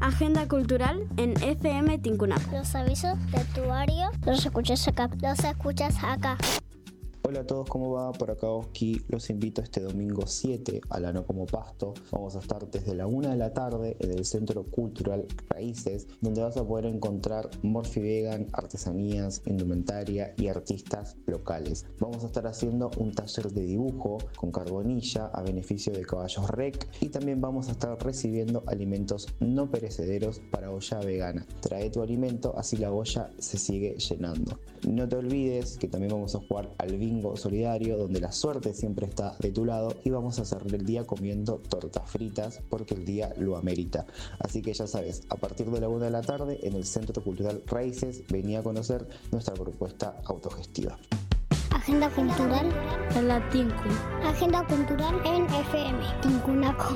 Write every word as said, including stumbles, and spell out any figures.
Agenda cultural en F M Tincunaco. Los avisos de tu área los escuchas acá. Los escuchas acá. Hola a todos, ¿cómo va? Por acá Oski, los invito este domingo siete a la No Como Pasto. Vamos a estar desde la una de la tarde en el Centro Cultural Raíces, donde vas a poder encontrar Morphy Vegan, artesanías, indumentaria y artistas locales. Vamos a estar haciendo un taller de dibujo con carbonilla a beneficio de Caballos Rec y también vamos a estar recibiendo alimentos no perecederos para olla vegana. Trae tu alimento, así la olla se sigue llenando. No te olvides que también vamos a jugar al bingo solidario, donde la suerte siempre está de tu lado, y vamos a cerrar el día comiendo tortas fritas porque el día lo amerita. Así que ya sabes, a partir de la una de la tarde en el Centro Cultural Raíces, vení a conocer nuestra propuesta autogestiva. Agenda cultural en la Tincu. Agenda cultural en F M Tincunaco.